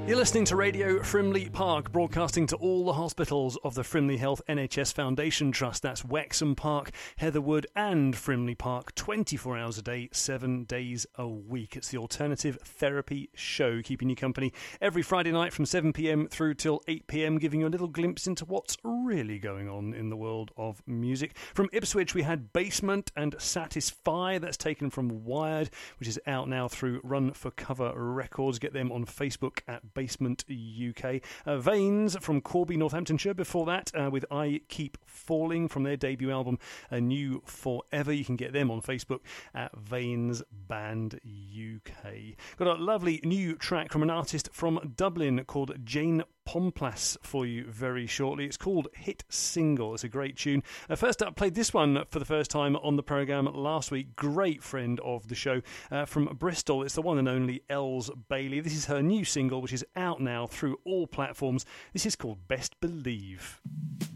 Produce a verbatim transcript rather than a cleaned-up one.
You're listening to Radio Frimley Park, broadcasting to all the hospitals of the Frimley Health N H S Foundation Trust. That's Wexham Park, Heatherwood and Frimley Park, twenty-four hours a day, seven days a week. It's the Alternative Therapy Show, keeping you company every Friday night from seven p.m. through till eight p.m, giving you a little glimpse into what's really going on in the world of music. From Ipswich, we had Basement and Satisfy. That's taken from Wired, which is out now through Run for Cover Records. Get them on Facebook at Basement U K. Uh, Veins from Corby, Northamptonshire. Before that, uh, with I Keep Falling from their debut album, A New Forever. You can get them on Facebook at Veins Band U K. Got a lovely new track from an artist from Dublin called Jane Pomplass for you very shortly. It's called Hit Single. It's a great tune. Uh, first up, played this one for the first time on the programme last week. Great friend of the show uh, from Bristol. It's the one and only Els Bailey. This is her new single, which is out now through all platforms. This is called Best Believe.